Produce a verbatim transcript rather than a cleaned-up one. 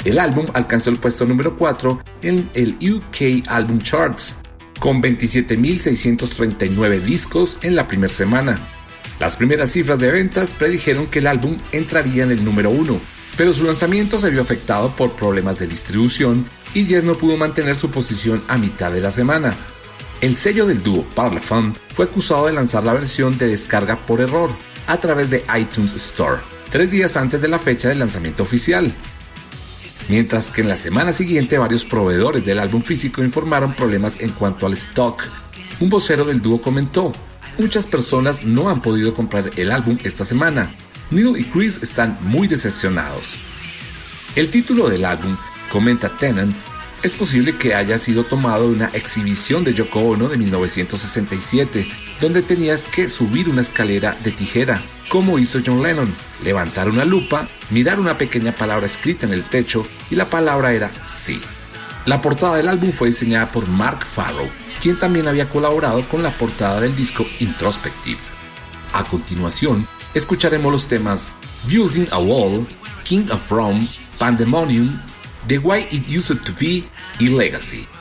El álbum alcanzó el puesto número cuatro en el U K Album Charts, con veintisiete mil seiscientos treinta y nueve discos en la primera semana. Las primeras cifras de ventas predijeron que el álbum entraría en el número uno, pero su lanzamiento se vio afectado por problemas de distribución y Yes no pudo mantener su posición a mitad de la semana. El sello del dúo Parlophone fue acusado de lanzar la versión de descarga por error a través de iTunes Store, tres días antes de la fecha del lanzamiento oficial. Mientras que en la semana siguiente varios proveedores del álbum físico informaron problemas en cuanto al stock. Un vocero del dúo comentó: muchas personas no han podido comprar el álbum esta semana. Neil y Chris están muy decepcionados. El título del álbum, comenta Tennant, es posible que haya sido tomado de una exhibición de Yoko Ono de mil novecientos sesenta y siete, donde tenías que subir una escalera de tijera, como hizo John Lennon, levantar una lupa, mirar una pequeña palabra escrita en el techo y la palabra era sí. La portada del álbum fue diseñada por Mark Farrow, quien también había colaborado con la portada del disco Introspective. A continuación, escucharemos los temas Building a Wall, King of Rome, Pandemonium, The Way It Used to Be y Legacy.